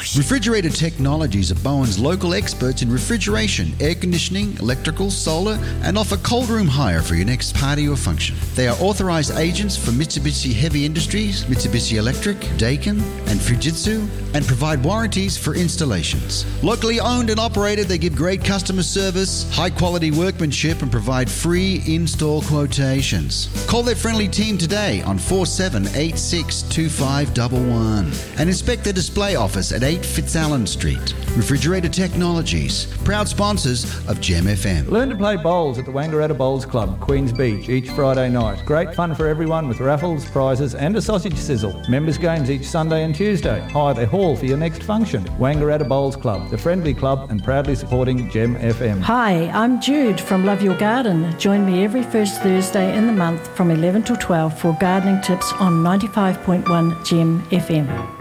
customers. Refrigerator Technologies are Bowen's local experts in refrigeration, air conditioning, electrical, solar, and offer cold room hire for your next party or function. They are authorized agents for Mitsubishi Heavy Industries, Mitsubishi Electric, Daikin, and Fujitsu, and provide warranties for installations. Locally owned and operated, they give great customer service, high quality workmanship, and provide free install quotations. Call their friendly team today on 47862511 and inspect their display office at 8 Fitzallen Street. Refrigerator Technologies, proud sponsors of Gem FM. Learn to play bowls at the Wangaratta Bowls Club, Queens Beach, each Friday night. Great fun for everyone with raffles, prizes and a sausage sizzle. Members games each Sunday and Tuesday. Hire their hall for your next function. Wangaratta Bowls Club, the friendly club and proudly supporting Gem FM. Hi, I'm Jude from Love Your Garden. Join me every first Thursday in the month from 11 till 12 for gardening tips on 95.1 Gem FM.